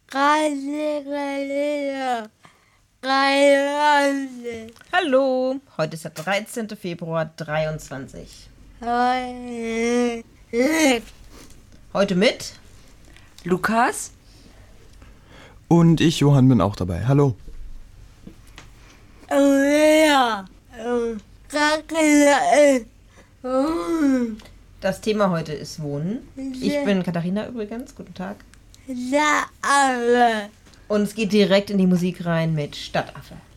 Hallo, heute ist der 13. Februar 23. Heute mit Lukas und ich, Johann, bin auch dabei. Hallo. Das Thema heute ist Wohnen. Ich bin Katharina übrigens, guten Tag. Und es geht direkt in die Musik rein mit Stadtaffe.